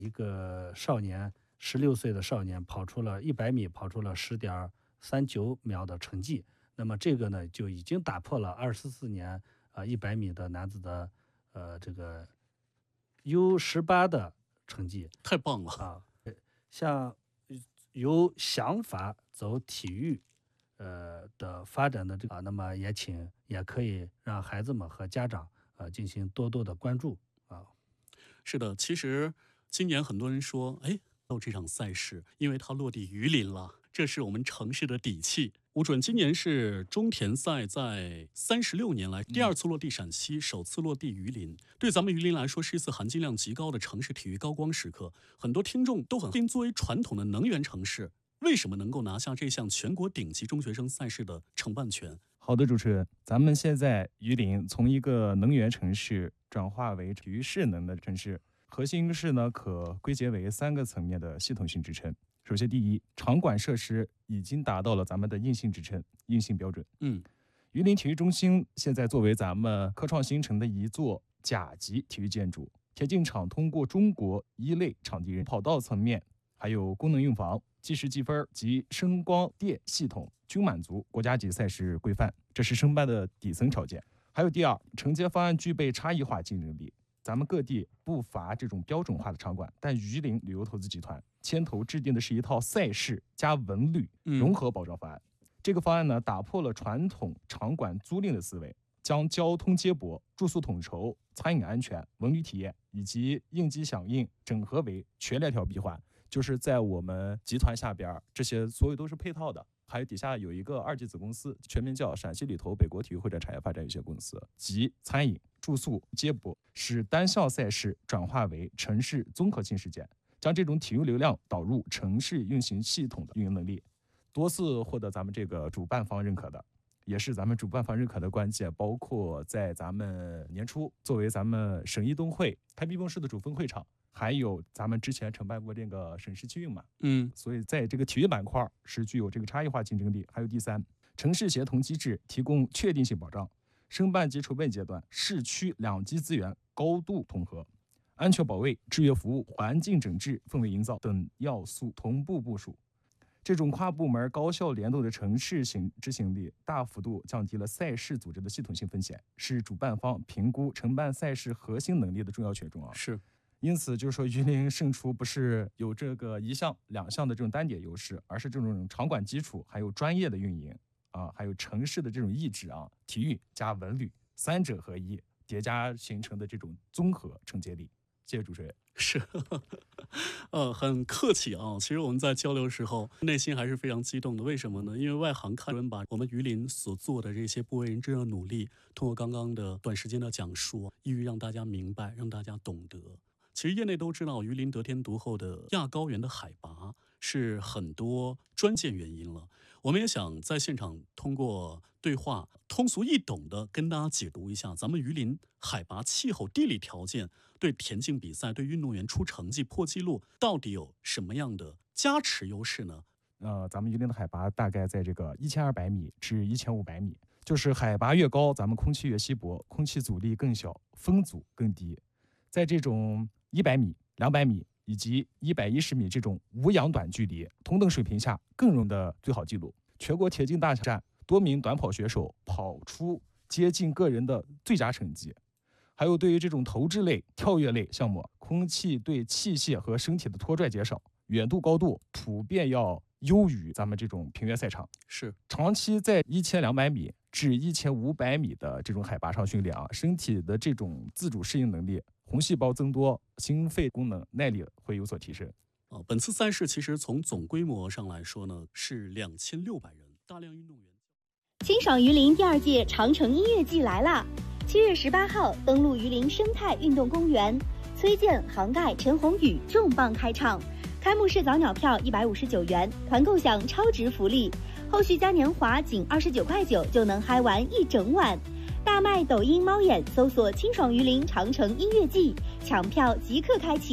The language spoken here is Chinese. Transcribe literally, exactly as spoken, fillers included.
一个少年，十六岁的少年跑出了一百米，跑出了十点三九秒的成绩。那么这个呢，就已经打破了二十四年啊一百米的男子的呃这个 U 十八的成绩， 太棒了啊！像由想法走体育呃的发展的这个，那么也请也可以让孩子们和家长呃进行多多的关注啊。 是的，其实今年很多人说，哎，到这场赛事，因为它落地榆林了，这是我们城市的底气。吴主任，今年是中田赛在三十六年来第二次落地陕西，嗯、首次落地榆林。对咱们榆林来说，是一次含金量极高的城市体育高光时刻。很多听众都很好，作为传统的能源城市，为什么能够拿下这项全国顶级中学生赛事的承办权？ 好的，主持人，咱们现在榆林从一个能源城市转化为体育势能的城市，核心是呢可归结为三个层面的系统性支撑。首先，第一，场馆设施已经达到了咱们的硬性支撑、硬性标准。 嗯， 榆林体育中心现在作为咱们科创新城的一座甲级体育建筑，田径场通过中国一类场地人跑道层面，还有功能用房、计时计分及声光电系统均满足国家级赛事规范，这是申办的底层条件。还有第二，承接方案具备差异化竞争力。咱们各地不乏这种标准化的场馆，但榆林旅游投资集团牵头制定的是一套赛事加文旅融合保障方案。嗯、这个方案呢，打破了传统场馆租赁的思维，将交通接驳、住宿统筹、餐饮安全、文旅体验以及应急响应整合为全链条闭环。就是在我们集团下边，这些所有都是配套的。还有底下有一个二级子公司，全名叫陕西旅投北国体育会展产业发展有限公司，集餐饮、住宿、接驳，使单项赛事转化为城市综合性事件，将这种体育流量导入城市运行系统的运营能力，多次获得咱们这个主办方认可的，也是咱们主办方认可的关键。包括在咱们年初，作为咱们省一冬会太平市的主峰会场，还有咱们之前承办过这个省市区运嘛， 嗯， 所以在这个体育板块是具有这个差异化竞争力。还有第三，城市协同机制提供确定性保障，申办及筹备阶段市区两级资源高度统合，安全保卫、制约服务、环境整治、氛围营造等要素同步部署。这种跨部门高效联动的城市行执行力，大幅度降低了赛事组织的系统性风险，是主办方评估承办赛事核心能力的重要权重啊。 是。 因此，就是说，榆林胜出不是有这个一项、两项的这种单点优势，而是这种场馆基础，还有专业的运营啊，还有城市的这种意志啊，体育加文旅三者合一叠加形成的这种综合承接力。谢谢主持人。 是，呃，很客气啊。其实我们在交流的时候，内心还是非常激动的。为什么呢？因为外行看人把我们榆林所做的这些不为人知的努力，通过刚刚的短时间的讲述，意欲让大家明白，让大家懂得。其实业内都知道，榆林得天独厚的亚高原的海拔是很多关键原因了。我们也想在现场通过对话，通俗易懂的跟大家解读一下，咱们榆林海拔、气候、地理条件对田径比赛、对运动员出成绩、破纪录到底有什么样的加持优势呢？ 呃，咱们榆林的海拔大概在这个一千二百米至一千五百米，就是海拔越高，咱们空气越稀薄，空气阻力更小，风阻更低。在这种一百米、两百米以及一百一十米这种无氧短距离同等水平下，更容的最好记录。全国田径大赛多名短跑选手跑出接近个人的最佳成绩。还有对于这种投掷类、跳跃类项目，空气对器械和身体的拖拽减少，远度高度普遍要优于咱们这种平原赛场。 是长期在一千两百米至一千五百米的这种海拔上训练啊，身体的这种自主适应能力、红细胞增多、心肺功能耐力会有所提升。 哦，本次赛事其实从总规模上来说呢，是两千六百人，大量运动员。 清爽榆林第二届长城音乐季来啦！七月十八号登陆榆林生态运动公园，崔健、杭盖、陈鸿宇重磅开唱。开幕式早鸟票一百五十九元，团购享超值福利，后续嘉年华仅二十九块九就能嗨玩一整晚。大麦抖音猫眼搜索清爽榆林长城音乐季，抢票即刻开启。